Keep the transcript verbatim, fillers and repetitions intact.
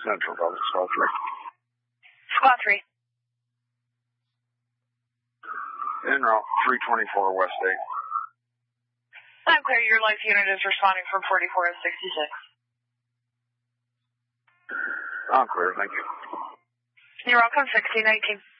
Central, Public Squad three. Squad three. En route, three twenty-four West eight. I'm clear. Your life unit is responding from forty-four S sixty-six. I'm clear, thank you. You're welcome, sixteen nineteen.